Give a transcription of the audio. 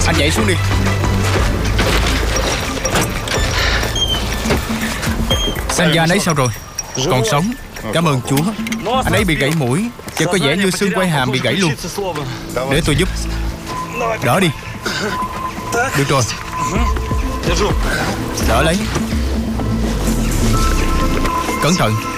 Anh nhảy xuống đi. Xem da anh ấy sao rồi? Còn sống. Cảm ơn Chúa. Anh ấy bị gãy mũi, và có vẻ như xương quai hàm bị gãy luôn. Để tôi giúp. Đỡ đi. Được rồi. Đỡ lấy. Cẩn thận.